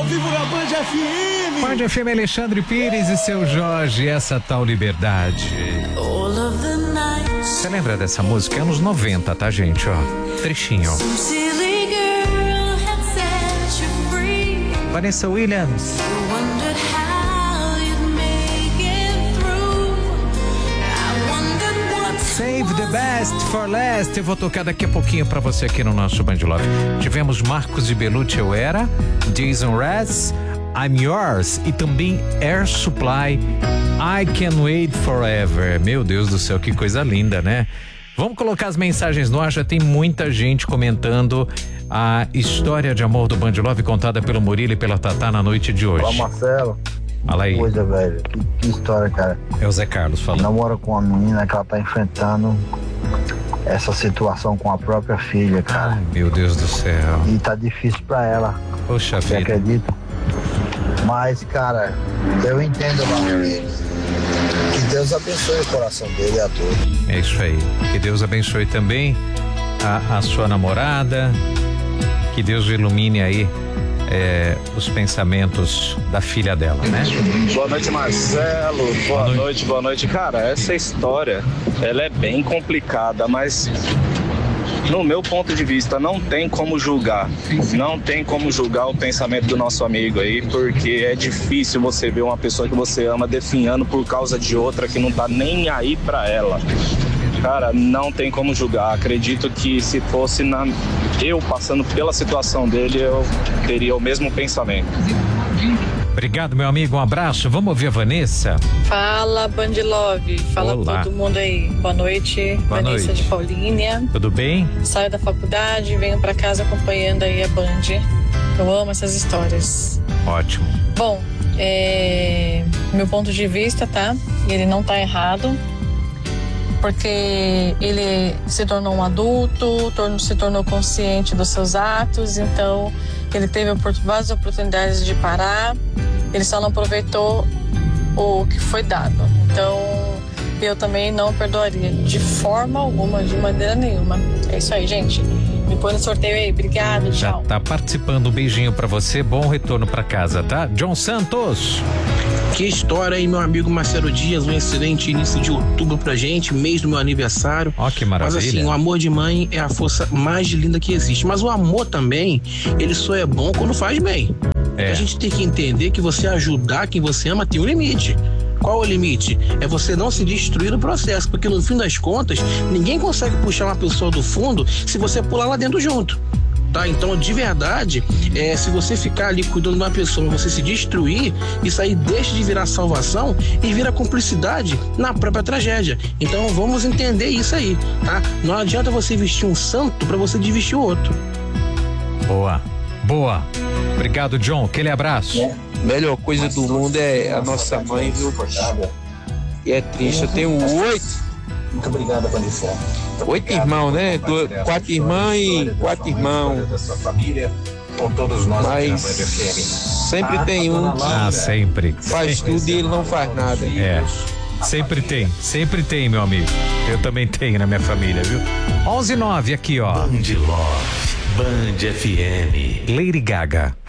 vivo na Band FM. Band FM, Alexandre Pires e seu Jorge, essa tal liberdade. Você lembra dessa música? Anos 90, tá, gente? Ó, trechinho. Vanessa Williams. Save the best for last. Eu vou tocar daqui a pouquinho pra você aqui no nosso Band Love. Tivemos Marcos e Belucci, Eu Era, Jason Mraz, I'm Yours e também Air Supply, I Can Wait Forever. Meu Deus do céu, que coisa linda, né? Vamos colocar as mensagens no ar, já tem muita gente comentando a história de amor do Band Love contada pelo Murilo e pela Tatá na noite de hoje. Olá, Marcelo. Fala aí. Coisa, velho. Que história, cara. É o Zé Carlos falando. Namora com uma menina que ela tá enfrentando essa situação com a própria filha, cara. Ai, meu Deus do céu. E tá difícil pra ela. Poxa Você vida. acredita? Mas, cara, eu entendo lá dele. Que Deus abençoe o coração dele a todos. É isso aí. Que Deus abençoe também a sua namorada. Que Deus ilumine aí os pensamentos da filha dela, né? Boa noite, Marcelo. Boa noite. Cara, essa história, ela é bem complicada, mas no meu ponto de vista, não tem como julgar. Não tem como julgar o pensamento do nosso amigo aí, porque é difícil você ver uma pessoa que você ama definhando por causa de outra que não tá nem aí pra ela. Cara, não tem como julgar. Acredito que se fosse eu passando pela situação dele, eu teria o mesmo pensamento. Obrigado, meu amigo. Um abraço. Vamos ouvir a Vanessa? Fala, Band Love. Fala. Olá. Todo mundo aí. Boa noite. Boa Vanessa noite. de Paulínia. Tudo bem? Saio da faculdade, venho pra casa acompanhando aí a Band. Eu amo essas histórias. Ótimo. Bom, meu ponto de vista, tá? Ele não tá errado. Porque ele se tornou um adulto, se tornou consciente dos seus atos, então ele teve várias oportunidades de parar, ele só não aproveitou o que foi dado. Então, eu também não perdoaria de forma alguma, de maneira nenhuma. É isso aí, gente. Me põe no sorteio aí. Obrigado, Já tchau. tá participando. Um beijinho pra você. Bom retorno pra casa, tá? John Santos. Que história aí, meu amigo Marcelo Dias, um excelente início de outubro pra gente, mês do meu aniversário. Ó, que maravilha. Mas assim, o amor de mãe é a força mais linda que existe. Mas o amor também, ele só é bom quando faz bem. A gente tem que entender que você ajudar quem você ama tem um limite. Qual o limite? É você não se destruir no processo, porque no fim das contas, ninguém consegue puxar uma pessoa do fundo se você pular lá dentro junto. Tá? Então, de verdade, se você ficar ali cuidando de uma pessoa, você se destruir, isso aí deixa de virar salvação e vira cumplicidade na própria tragédia. Então, vamos entender isso aí, tá? Não adianta você vestir um santo pra você desvestir o outro. Boa. Obrigado, John. Aquele abraço. Melhor coisa do mundo é a nossa mãe, viu? E é triste. Eu tenho 8. Muito obrigado, Vanessa. 8 irmãos, né? 4 irmãs e 4 irmãos. Da sua família, com todos nós. Mas sempre tem um Ah, sempre. faz tudo e ele não faz nada. Sempre tem, meu amigo. Eu também tenho na minha família, viu? 11:09 aqui, ó. Band Love, Band FM. Lady Gaga.